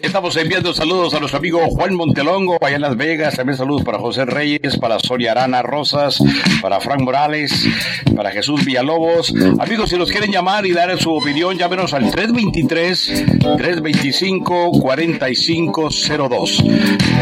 Estamos enviando saludos a nuestro amigo Juan Montelongo, allá en Las Vegas. También saludos para José Reyes, para Sonia Arana Rosas, para Frank Morales, para Jesús Villalobos. Amigos, si nos quieren llamar y dar su opinión, llámenos al 323-325-4502.